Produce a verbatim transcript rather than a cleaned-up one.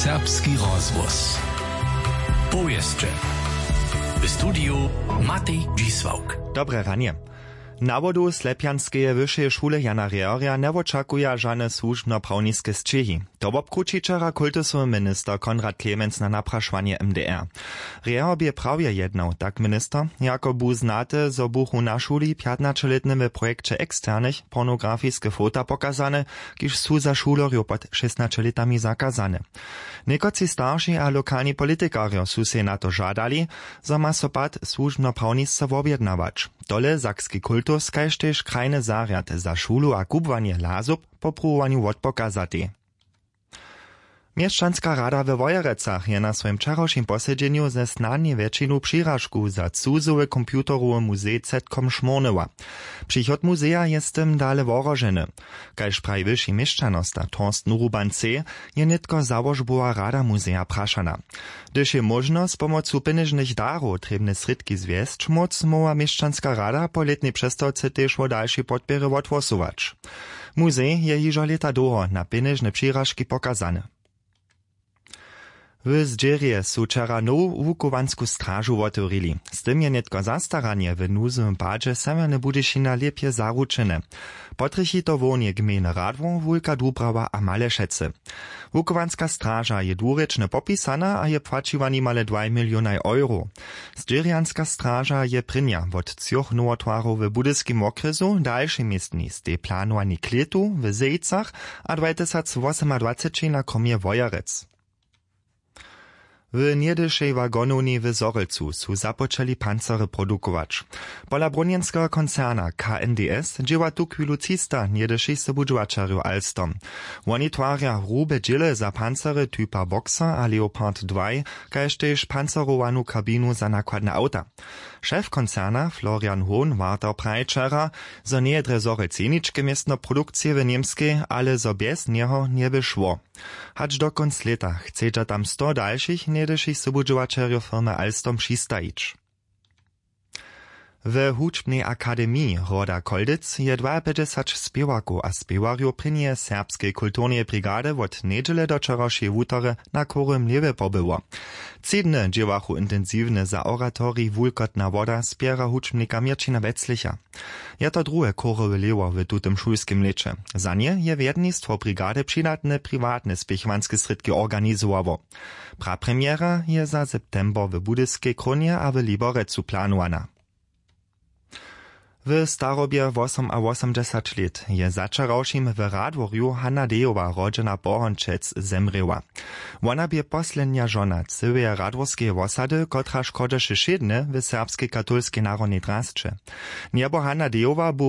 Serbski rozvoz. Powieszcze. W studiu Matej Dzisłauk. Dobre ranie. Nawodu Slepjanskeje wyższej szule Jana Reorja nie oczekuje żadne służbno-prawniske strzegi. To obkruci wczoraj kultusowy minister Konrad Klemens na napraszanie M D R. Reor bie prawie jednał, tak minister, jako bu znate, zo buchu na szuli piętnastoletnym w projekcie eksternych pornografijskie fota pokazane, kiż su za szulorju pod szesnastoletami zakazane. Niekoci starsi a lokalni politikario su se na to żadali, zo ma so pad służbno-prawnisce objednawać. Dole sakski kultus kaž tež krajny zarjad za šulu a kubwanie lazub po próbowaniu odpokazati. Mieszczanska rada we Wojerecach je na swoim wczorajszym posiedzeniu ze snadnie většinu přiražku za cuzowe komputerowe muzej Zetkom šmornyła. Przychod muzeja jest tym dale worożeny. Kaž pravi wyższy mieszczanosta Torsten Ruban C. je nitko założbowa rada muzeja praszana. Gdyż je można z pomocą pieniężnych darów trebne sredki zwiest, moc mowa mieszczanska rada po letniej przestawce też o dalsze podpiery odwosować. Muzej je jižo leta długo na pieniężne přiražki pokazany. W Zdzierje su wczera nowu wukowansku strażu otworili. Z tym je netko zastaranie w nuzowym padzie same Budyšina lepje zaručene. Potrychi to wonie gminy Radwon, Wulka Dubrawa a Malešece. Wukovanska straża je dwurečne popisana a je płaciwani male dwa miliony euro. Zdzierjanska straża je prynja wot cioch nowotwarów w budyskim okresu dalszy miestni ste planowani kletu w Zejcach a dwa tysiące osiemnадцать na komie Wojerec. W niedyszej wagonowni w Zorelcu su zapoczęli pancery produkować. Pola bronienskiego koncerna K N D S dzieła tu kwilucista niedyszej sobudżowaczarju Alstom. Oni twarja hrube dziele za pancery typa Boxer a Leopard dwa, kaž tež pancerowanu kabinu za nakładne auta. Szef koncerna Florian Hohn wartał prajczera, zo nie dre Zorelceniczke miestno produkcje w niemskiej, ale zo bez niego nie by szło. Hacz do konc leta chcedza tam sto dalszych niedyszych sobudżowaczarjów firmy Alstom přistajić. W Hučbnej akademii Roda Koldyc je dwupäťdesiat spiewaków a spiewarjów prynie serbskiej kulturnej brigady od niedziele do wczorajszej wutory na Korym Lewe pobyło. Cydne dziewachu intensywne za oratorii Wulkotna woda spiera Hučbnika Mirčina Wetzlicha. Je to drugie Korowe Lewo w tutym szulskim lecze. Za nie je wjednictwo brigady przydatne prywatne spiechwanskie sredki organizowało. Prapremiera je za september w Budyskiej Kronie a w Liberecu planowana. W starobie osiemdziesiąt let je zaczarałšim w Radworju Hanna Dejowa rodzena Bohončec zemrěła. Ona bie poslednia żona cyłej radworskiej osady, kotraż kodeše šedne w serbskiej katolskiej narodnej drasce. Niebo Hanna Dejowa bu